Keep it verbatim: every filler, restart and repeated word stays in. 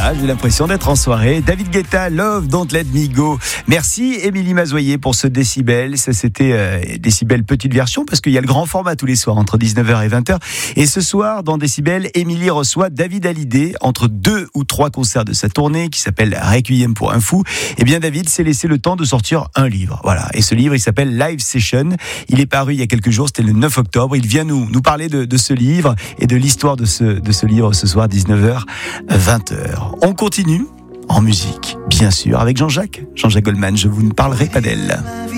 Voilà, j'ai l'impression d'être en soirée. David Guetta, Love, Don't Let Me Go. Merci Émilie Mazoyer pour ce décibel. Ça c'était euh, décibel petite version parce qu'il y a le grand format tous les soirs entre dix-neuf heures et vingt heures. Et ce soir, dans Décibel, Émilie reçoit David Hallyday entre deux ou trois concerts de sa tournée qui s'appelle Requiem pour un fou. Eh bien, David s'est laissé le temps de sortir un livre. Voilà. Et ce livre, il s'appelle Live Session. Il est paru il y a quelques jours, c'était le neuf octobre. Il vient nous, nous parler de, de ce livre et de l'histoire de ce, de ce livre ce soir, dix-neuf heures, vingt heures. On continue en musique, bien sûr, avec Jean-Jacques. Jean-Jacques Goldman, je vous ne parlerai pas d'elle.